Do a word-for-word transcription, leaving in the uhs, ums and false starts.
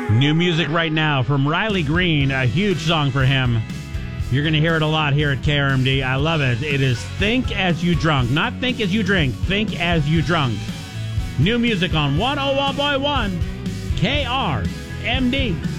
New music right now from Riley Green, a huge song for him. You're going to hear it a lot here at K R M D. I love it. It is Think As You Drunk. Not Think As You Drink. Think As You Drunk. New music on one oh one point one K R M D.